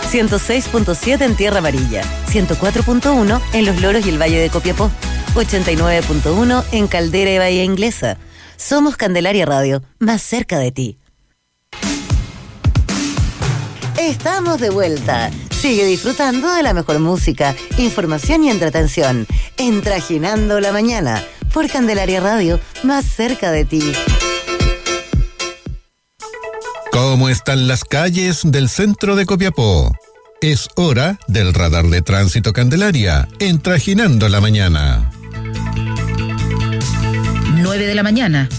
106.7 en Tierra Amarilla, 104.1 en Los Loros y el Valle de Copiapó, 89.1 en Caldera y Bahía Inglesa. Somos Candelaria Radio, más cerca de ti. Estamos de vuelta. Sigue disfrutando de la mejor música, información y entretención en Trajinando la Mañana por Candelaria Radio, más cerca de ti. ¿Cómo están las calles del centro de Copiapó? Es hora del radar de tránsito Candelaria en Trajinando la Mañana. 9 de la mañana.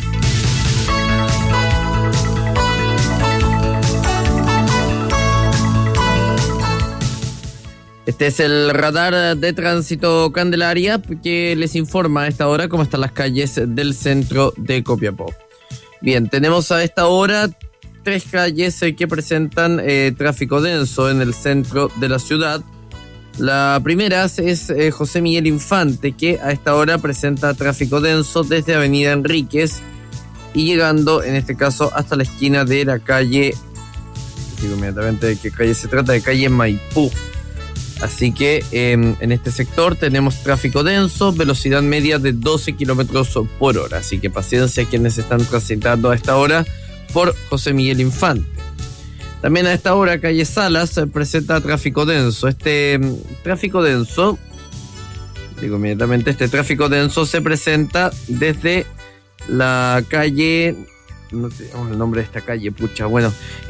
Este es el radar de tránsito Candelaria que les informa a esta hora cómo están las calles del centro de Copiapó. Bien, tenemos a esta hora 3 calles que presentan tráfico denso en el centro de la ciudad. La primera es José Miguel Infante, que a esta hora presenta tráfico denso desde Avenida Enríquez y llegando, en este caso, hasta la esquina de la calle, digo inmediatamente de qué calle se trata, de calle Maipú. Así que en este sector tenemos tráfico denso, velocidad media de 12 kilómetros por hora. Así que paciencia quienes están transitando a esta hora por José Miguel Infante. También a esta hora calle Salas presenta tráfico denso. Este tráfico denso se presenta desde la calle, no sé el nombre de esta calle, pucha, bueno,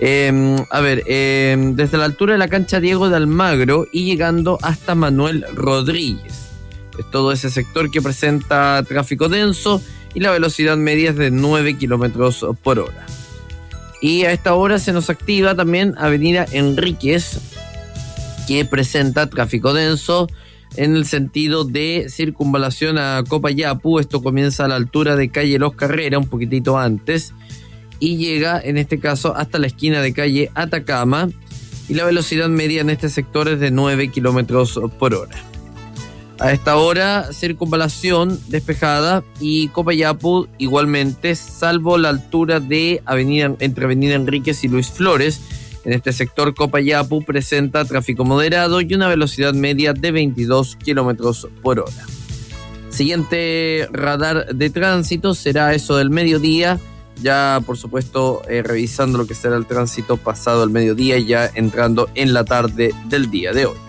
desde la altura de la cancha Diego de Almagro y llegando hasta Manuel Rodríguez. Es todo ese sector que presenta tráfico denso y la velocidad media es de 9 kilómetros por hora. Y a esta hora se nos activa también Avenida Enríquez, que presenta tráfico denso en el sentido de circunvalación a Copayapu. Esto comienza a la altura de calle Los Carrera, un poquitito antes, y llega en este caso hasta la esquina de calle Atacama, y la velocidad media en este sector es de 9 kilómetros por hora. A esta hora, circunvalación despejada y Copayapu igualmente, salvo la altura de entre Avenida Enríquez y Luis Flores. En este sector, Copayapu presenta tráfico moderado y una velocidad media de 22 kilómetros por hora. Siguiente radar de tránsito será eso del mediodía, ya por supuesto revisando lo que será el tránsito pasado el mediodía y ya entrando en la tarde del día de hoy.